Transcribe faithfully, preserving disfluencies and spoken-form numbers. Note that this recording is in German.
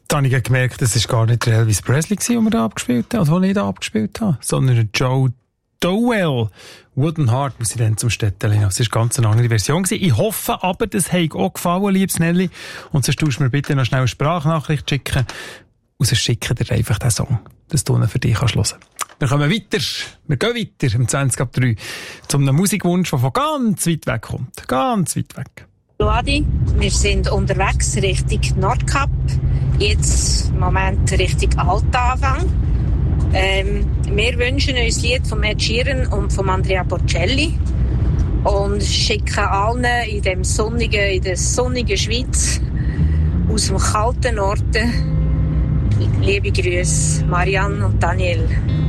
Da habe ich gemerkt, das war gar nicht der Elvis Presley, den wir da abgespielt haben, also den ich da abgespielt habe, sondern Joe Dowell. Wooden Heart muss ich dann zum Städtchen. Das war ganz eine andere Version. Ich hoffe aber, das hat auch gefallen, liebes Nelly. Und sonst tust du mir bitte noch schnell eine Sprachnachricht schicken. Und sonst schicken dir einfach den Song, dass du ihn für dich hören kannst. Wir kommen weiter. Wir gehen weiter um zwanzig ab drei zu einem Musikwunsch, der von ganz weit weg kommt. Ganz weit weg. Hallo Adi, wir sind unterwegs Richtung Nordkap. Jetzt im Moment Richtung Altanfang. Ähm, wir wünschen uns ein Lied von Ed Sheeran und von Andrea Bocelli und schicken allen in, dem sonnigen, in der sonnigen Schweiz aus dem kalten Norden liebe Grüße, Marianne und Daniel.